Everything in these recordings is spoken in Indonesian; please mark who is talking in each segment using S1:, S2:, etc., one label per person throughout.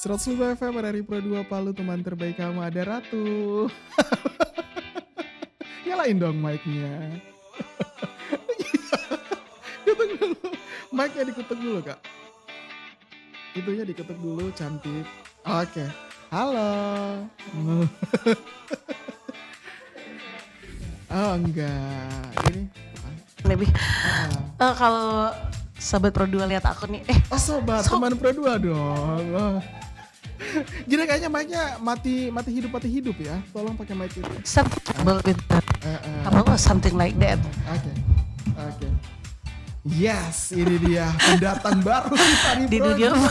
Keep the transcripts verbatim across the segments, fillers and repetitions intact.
S1: seratus lima F M dari Pro dua Palu, teman terbaik kamu ada Ratu. Nyalain dong mic-nya. Kutuk dulu. Mic-nya dikutuk dulu, Kak. Itunya dikutuk dulu, cantik. Oke. Halo. Oh, enggak. Ini
S2: lebih
S1: uh,
S2: uh, kalau sobat Pro dua lihat aku nih, eh
S1: oh sobat,
S2: so-
S1: teman Pro dua dong. Oh. Gini kayaknya mic-nya mati mati hidup mati hidup ya. Tolong pakai mic itu.
S2: something with that.
S1: Uh, uh.
S2: How something like that.
S1: Oke. Okay. Oke. Okay. Yes, ini dia pendatang baru kita di,
S2: di
S1: Pro
S2: dunia
S1: dua.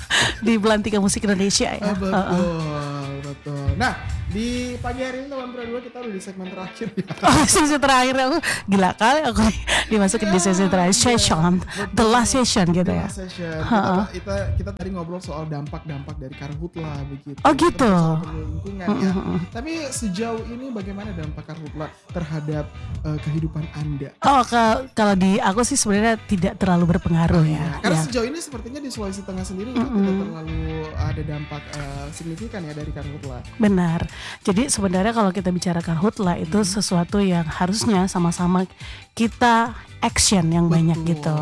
S2: Di Belantika Musik Indonesia ya.
S1: Oh, betul,
S2: uh-uh.
S1: betul. Nah, di pagi hari ini teman Pro dua kita udah di segmen terakhir ya.
S2: Oh, sesi terakhir aku gila kali aku dimasukin ya, di sesi terakhir session, ya, the last session gitu ya.
S1: Last session. Kita, kita kita tadi ngobrol soal dampak-dampak dari karhutla begitu.
S2: Oh gitu.
S1: Lingkungan ya. Tapi sejauh ini bagaimana dampak karhutla terhadap uh, kehidupan Anda?
S2: Oh, ke, kalau di aku sih sebenarnya tidak terlalu berpengaruh ya.
S1: ya. Karena
S2: ya.
S1: sejauh ini sepertinya di Sulawesi Tengah sendiri itu tidak terlalu ada dampak uh, signifikan ya dari karhutla.
S2: Benar. Jadi sebenarnya kalau kita bicara karhutla itu hmm. sesuatu yang harusnya sama-sama kita action yang
S1: Betul
S2: banyak gitu.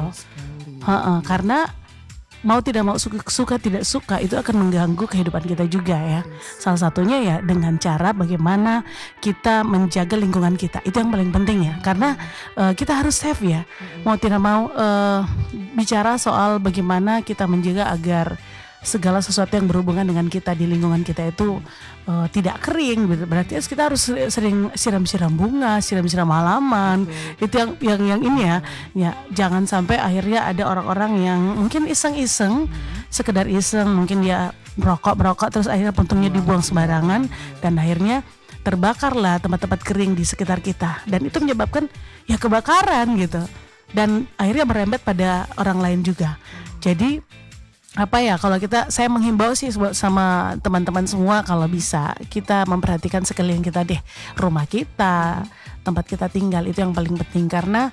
S2: Ha-ha, karena mau tidak mau suka, suka tidak suka itu akan mengganggu kehidupan kita juga ya. Yes. Salah satunya ya dengan cara bagaimana kita menjaga lingkungan kita. Itu yang paling penting ya. Karena uh, kita harus safe ya. Mau tidak mau uh, bicara soal bagaimana kita menjaga agar segala sesuatu yang berhubungan dengan kita di lingkungan kita itu uh, tidak kering. Berarti kita harus sering siram-siram bunga, siram-siram halaman. Betul. Itu yang yang yang ini ya. Ya, jangan sampai akhirnya ada orang-orang yang mungkin iseng-iseng, hmm. sekedar iseng, mungkin dia merokok-merokok terus akhirnya puntungnya dibuang sembarangan dan akhirnya terbakarlah tempat-tempat kering di sekitar kita dan itu menyebabkan ya kebakaran gitu. Dan akhirnya merembet pada orang lain juga. Jadi apa ya, kalau kita, saya menghimbau sih sama teman-teman semua kalau bisa kita memperhatikan sekeliling kita deh, rumah kita, tempat kita tinggal itu yang paling penting karena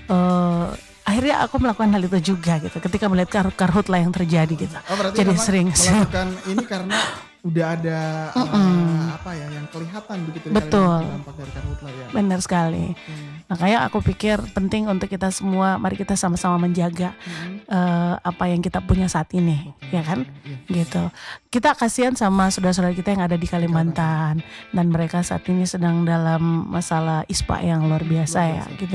S2: uh, akhirnya aku melakukan hal itu juga gitu ketika melihat karhutla yang terjadi gitu.
S1: Oh, berarti
S2: jadi sering
S1: melakukan ini karena udah ada uh, apa ya yang kelihatan begitu.
S2: Betul.
S1: Dampak dari karhutla ya.
S2: Benar sekali. Hmm. Makanya aku pikir penting untuk kita semua, mari kita sama-sama menjaga hmm. uh, apa yang kita punya saat ini, okay. ya kan? Yeah. Gitu. Kita kasihan sama saudara-saudara kita yang ada di Kalimantan dan mereka saat ini sedang dalam masalah ispa yang luar biasa luar biasa. ya. Kita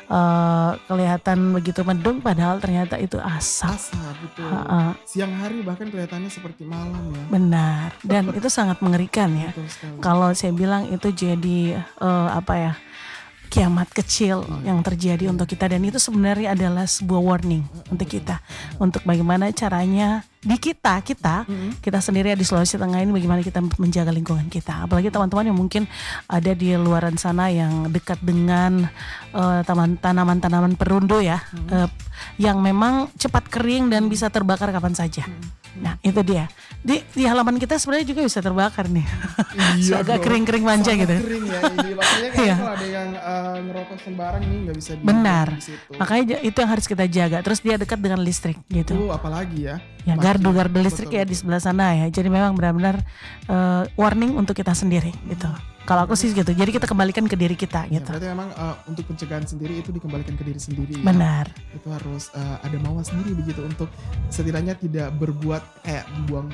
S2: uh, kelihatan begitu mendung, padahal ternyata itu asap.
S1: Asap, betul.
S2: Uh-uh.
S1: Siang hari bahkan kelihatannya seperti malam ya.
S2: Benar. Dan itu sangat mengerikan ya. Kalau saya bilang itu jadi uh, apa ya? kiamat kecil hmm. yang terjadi hmm. untuk kita dan itu sebenarnya adalah sebuah warning hmm. untuk kita untuk bagaimana caranya di kita kita hmm. kita sendiri di Sulawesi Tengah ini bagaimana kita menjaga lingkungan kita, apalagi teman-teman yang mungkin ada di luaran sana yang dekat dengan uh, taman tanaman-tanaman perundu ya hmm. uh, yang memang cepat kering dan bisa terbakar kapan saja. hmm. Nah itu dia di, di halaman kita sebenarnya juga bisa terbakar nih.
S1: Iya,
S2: agak kering-kering manja gitu.
S1: Kering ya ini makanya kan kalau ada yang uh, ngerokok sembarang ini nggak bisa.
S2: Benar. Makanya itu yang harus kita jaga. Terus dia dekat dengan listrik gitu.
S1: Oh apalagi ya.
S2: Ya gardu-gardu listrik betul, ya betul. Di sebelah sana ya. Jadi memang benar-benar uh, warning untuk kita sendiri gitu. Kalau aku sih gitu. Jadi kita kembalikan ke diri kita gitu.
S1: Ya, berarti memang uh, untuk pencegahan sendiri itu dikembalikan ke diri sendiri.
S2: Benar.
S1: Ya. Itu harus uh, ada mauan sendiri begitu untuk setidaknya tidak berbuat kayak buang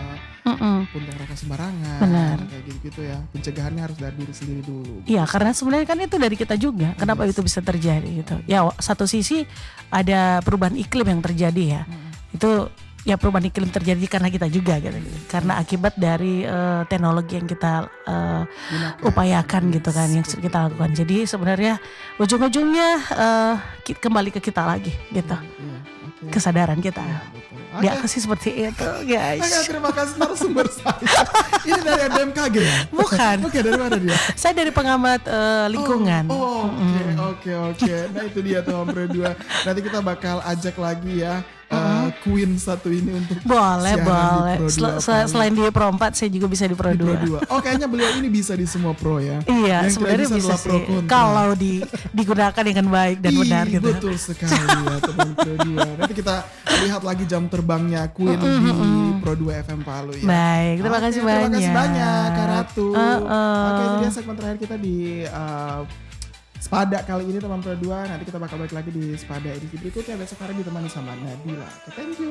S1: uh, puntung rokok sembarangan.
S2: Benar.
S1: Kayak gitu-gitu ya. Pencegahannya harus dari diri sendiri dulu.
S2: Iya, karena sebenarnya kan itu dari kita juga. Kenapa yes. itu bisa terjadi gitu. Ya satu sisi ada perubahan iklim yang terjadi ya. Hmm. Itu ya perubahan iklim terjadi karena kita juga gitu. Karena akibat dari uh, teknologi yang kita uh, upayakan gitu kan, yang kita lakukan. Jadi sebenarnya ujung-ujungnya uh, kembali ke kita lagi gitu. Yeah, okay. Kesadaran kita. Yeah, okay. Dia kasih seperti itu, guys.
S1: Okay, terima kasih narasumber saya. Ini dari A D M K G ya?
S2: Bukan.
S1: Oke, okay, dari mana dia?
S2: Saya dari pengamat uh, lingkungan.
S1: Oh, oke, oke, oke. Nah itu dia tuh Om Pro dua. Nanti kita bakal ajak lagi ya. Uh, Queen satu ini untuk
S2: boleh boleh Sel- sel- selain di Pro empat saya juga bisa di Pro dua.
S1: Oh kayaknya beliau ini bisa di semua Pro ya.
S2: Iya yang sebenarnya bisa, bisa sih kalau di, digunakan dengan baik dan benar gitu.
S1: Betul sekali ya teman Pro dua. Nanti kita lihat lagi jam terbangnya Queen mm-hmm. di Pro dua F M Palu ya.
S2: Baik, terima
S1: Oke,
S2: kasih
S1: terima
S2: banyak.
S1: kasih banyak Kak Ratu.
S2: Uh, uh.
S1: Oke, itu dia segmen terakhir kita di uh, Spada kali ini teman Pro dua. Nanti kita bakal balik lagi di Spada edisi berikutnya besok hari ditemani sama Nadila. Oke, thank you.